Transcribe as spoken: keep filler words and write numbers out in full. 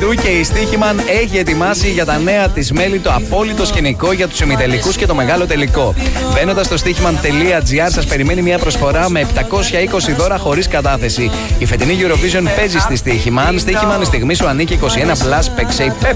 Ντου και η Στοίχημαν έχει ετοιμάσει για τα νέα της μέλη το απόλυτο σκηνικό για τους ημιτελικούς και το μεγάλο τελικό. Μπαίνοντας στο στοίχημαν τελεία τζι άρ σας περιμένει μια προσφορά με επτακόσια είκοσι δώρα χωρίς κατάθεση. Η φετινή Eurovision παίζει στη Στοίχημαν. Στοίχημαν, η στιγμή σου ανήκει είκοσι ένα Plus Pexay.